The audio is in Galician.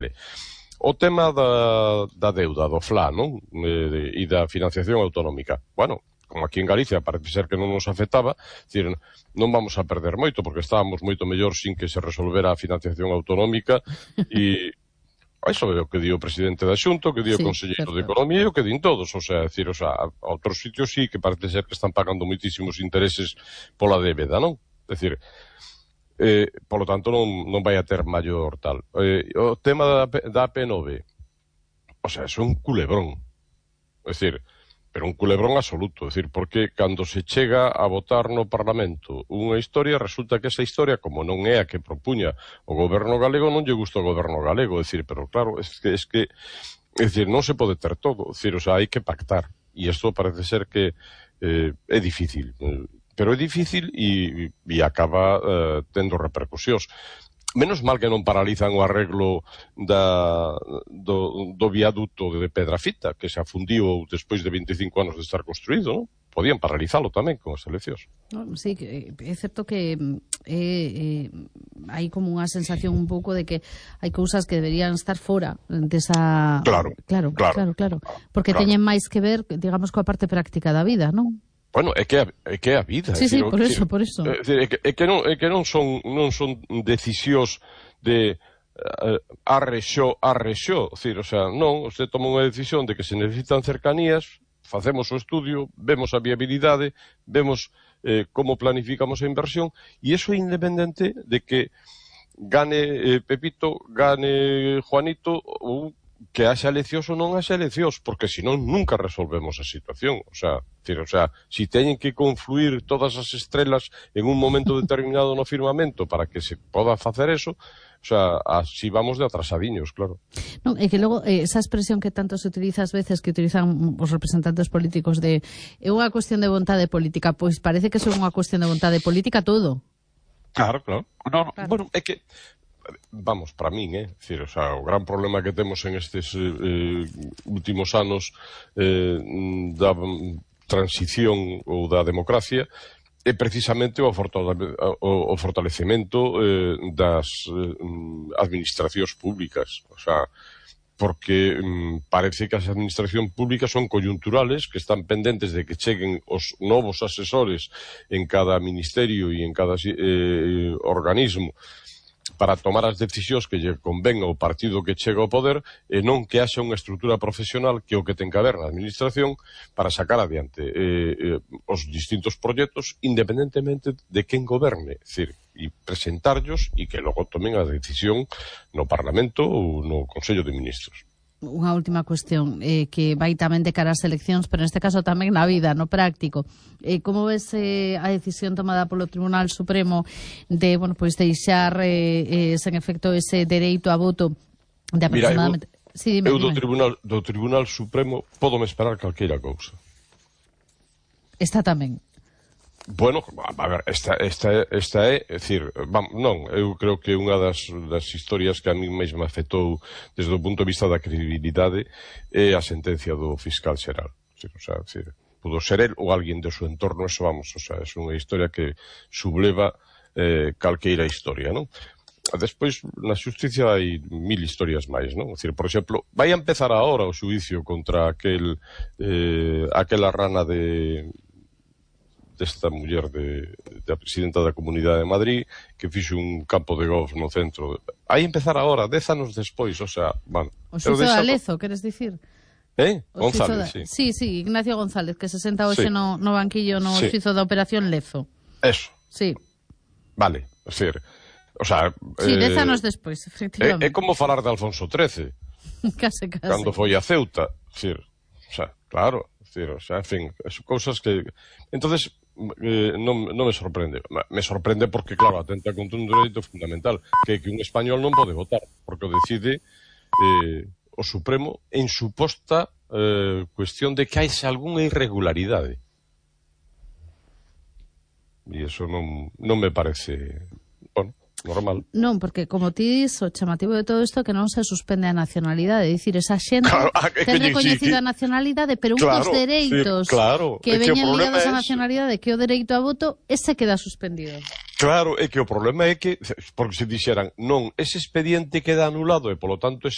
Vale. O tema da deuda, do FLA, non? E da financiación autonómica. Bueno, como aquí en Galicia parece ser que non nos afectaba, decir, non vamos a perder moito, porque estábamos moito mellor sin que se resolvera a financiación autonómica, e iso é o que di o presidente da Xunta, o que di o conselleiro de Economía e o que din todos, a outros sitios sí que parece ser que están pagando moitísimos intereses pola débeda, non? É dicir, polo tanto non vai a ter maior tal. O tema da AP9, é un culebrón, é dicir, pero un culebrón absoluto, é dicir, porque cando se chega a votar no Parlamento unha historia, resulta que esa historia, como non é a que propuña o goberno galego, non lle gusta o goberno galego, é dicir, pero claro, é dicir, non se pode ter todo, é dicir, hai que pactar, e isto parece ser que é difícil, pero é difícil e acaba tendo repercusións. Menos mal que non paralizan o arreglo do viaduto de Pedrafita, que se afundiu despois de 25 anos de estar construído, non? Podían paralizalo tamén con as eleccións. Sí, é certo que hai como unha sensación un pouco de que hai cousas que deberían estar fora desa... Claro. Porque teñen máis que ver, digamos, coa parte práctica da vida, non? Bueno, é que é a vida. Sí, por eso. É que non son decisións de arrexó. Non, você toma unha decisión de que se necesitan cercanías, facemos o estudio, vemos a viabilidade, vemos como planificamos a inversión, e iso é independente de que gane Pepito, gane Juanito, ou que haxa eleccións ou non haxa eleccións, porque senón nunca resolvemos a situación. Si teñen que confluir todas as estrelas en un momento determinado no firmamento para que se poda facer eso, así vamos de atrasadiños, claro. Non, é que logo, esa expresión que tanto se utiliza ás veces, que utilizan os representantes políticos de é unha cuestión de vontade política, pois parece que é unha cuestión de vontade política todo. Claro. Bueno, é que vamos, para min, o gran problema que temos en estes últimos anos da transición ou da democracia é precisamente o fortalecemento das administracións públicas, porque parece que as administracións públicas son coyunturales, que están pendentes de que cheguen os novos asesores en cada ministerio e en cada organismo para tomar as decisións que lle conven ao partido que chega ao poder, e non que haxa unha estrutura profesional que o que ten que haber na administración para sacar adiante os distintos proxectos independentemente de quen goberne, e presentarlos e que logo tomen a decisión no Parlamento ou no Consello de Ministros. Unha última cuestión, que vai tamén de cara ás eleccións, pero neste caso tamén na vida, no práctico. Como ves a decisión tomada polo Tribunal Supremo de, deixar sen efecto ese dereito a voto de aproximadamente... Mira, eu do Tribunal Supremo pódome esperar calqueira cousa. Esta tamén. Bueno, a ver, esta é dicir, non, eu creo que unha das historias que a mí mesmo afectou desde o punto de vista da credibilidade é a sentencia do fiscal xeral. Pudo ser el ou alguén do seu entorno, é unha historia que subleva calqueira historia, non? Despois, na xusticia hai 1000 historias máis, non? Por exemplo, vai a empezar agora o xuicio contra aquela rana desta muller da presidenta da Comunidade de Madrid que fixo un campo de golf no centro. Aí empezar agora, 10 anos despois, O xuizo da Lezo, queres dicir? González, sí. Sí, Ignacio González, que se senta hoxe no banquillo no xuizo da Operación Lezo. Eso. Sí. Vale, sí, 10 anos despois, efectivamente. É como falar de Alfonso XIII. Case. Cando foi a Ceuta, claro, en fin, son cousas que... Entonces, non me sorprende. Me sorprende porque, claro, atenta contra un dereito fundamental, que un español non pode votar, porque o decide o Supremo en suposta cuestión de que hai algunha irregularidade. E iso non me parece... normal. Non, porque como ti dis, o chamativo de todo isto que non se suspende a nacionalidade, é dicir, esa xente ten recoñecida a nacionalidade, pero uns dereitos que veñen ligados á nacionalidade, que o dereito a voto, ese queda suspendido. Claro, é que o problema é que, porque se dixeran, non, ese expediente queda anulado e, polo tanto,